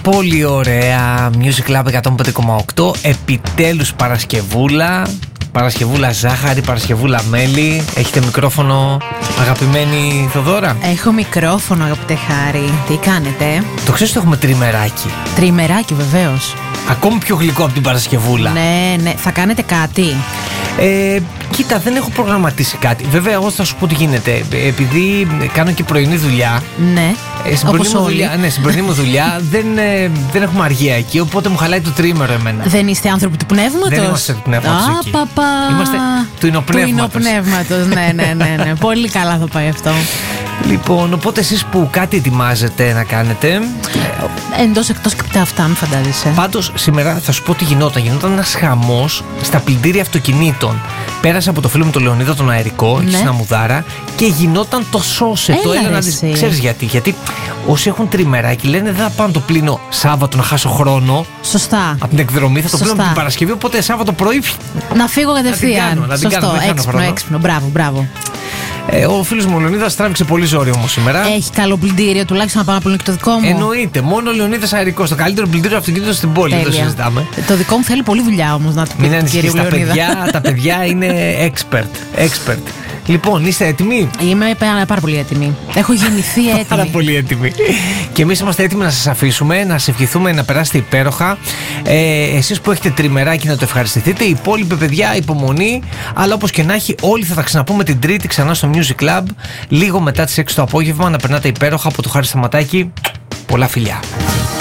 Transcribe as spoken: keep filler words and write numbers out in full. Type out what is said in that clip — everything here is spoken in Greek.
Πολύ ωραία. Music Club εκατόν πέντε κόμμα οκτώ. Επιτέλους Παρασκευούλα. Παρασκευούλα ζάχαρη, Παρασκευούλα μέλι. Έχετε μικρόφωνο, αγαπημένη Θοδώρα? Έχω μικρόφωνο, αγαπητέ Χάρη. Τι κάνετε? Το ξέρεις ότι έχουμε τριμεράκι? Τριμεράκι, βεβαίως. Ακόμη πιο γλυκό από την Παρασκευούλα. Ναι, ναι. Θα κάνετε κάτι? Ε, κοίτα, δεν έχω προγραμματίσει κάτι. Βέβαια, εγώ θα σου πω τι γίνεται. Επειδή κάνω και πρωινή δουλειά. Ναι. Ε, στην πρωινή μου δουλειά, ναι, στην πρωινή μου δουλειά δεν, ε, δεν έχουμε αργία εκεί, οπότε μου χαλάει το τρίμερο εμένα. Δεν είστε άνθρωποι του πνεύματος? Δεν είμαστε του πνεύματος εκεί. Παπα. Είμαστε του εινοπνεύματος. Του εινοπνεύματος, ναι, ναι, ναι, ναι. Πολύ καλά θα πάει αυτό. Λοιπόν, οπότε εσείς που κάτι ετοιμάζετε να κάνετε. Εντός εκτός και από τα αυτά, μην φαντάζεσαι. Πάντως, σήμερα θα σου πω τι γινόταν. Γινόταν ένας χαμός στα πλυντήρια αυτοκινήτων. Πέρασα από το φίλο μου τον Λεωνίδα τον Αερικό, εκεί Ναι. στην Αμμουδάρα, και γινόταν το σώσε. Έλα, Το έλεγα ρε να εσύ. δεις. Ξέρεις γιατί? Γιατί όσοι έχουν τριμεράκι λένε δεν θα πάω να το πλύνω Σάββατο να χάσω χρόνο Σωστά. από την εκδρομή. Θα το πλύνω από Σωστά. την Παρασκευή. Οπότε Σάββατο πρωί. Να φύγω κατευθείαν. κάνω, να την Σωστό, κάνω, δεν κάνω έξυπνο, χρόνο. έξυπνο. Μπράβο, μπράβο. Ε, ο φίλος μου ο Λεωνίδας τράβηξε πολύ ζόρι όμως σήμερα. Έχει καλό πλυντήριο, τουλάχιστον να πάω να πλύνω και το δικό μου. Εννοείται. Μόνο ο Λεωνίδας Αερικός. Το καλύτερο πλυντήριο αυτοκίνητο στην πόλη. Δεν το Τέλεια. συζητάμε. Το δικό μου θέλει πολύ δουλειά όμως, να το Μην πείτε, κύριε ανησυχείς. Τα Λεωνίδα. παιδιά, τα παιδιά είναι expert. expert. Λοιπόν, είστε έτοιμοι? Είμαι πάρα, πάρα πολύ έτοιμη. Έχω γεννηθεί έτοιμη. Πάρα πολύ έτοιμοι. Και εμείς είμαστε έτοιμοι να σας αφήσουμε, να σας ευχηθούμε να περάσετε υπέροχα. Ε, εσείς που έχετε τριμεράκι να το ευχαριστηθείτε. Οι υπόλοιποι παιδιά, υπομονή. Αλλά όπως και να έχει, όλοι θα τα ξαναπούμε την Τρίτη ξανά στο Music Club. Λίγο μετά τις έξι το απόγευμα. Να περνάτε υπέροχα από το Χάρη Σταματάκη. Πολλά φιλιά.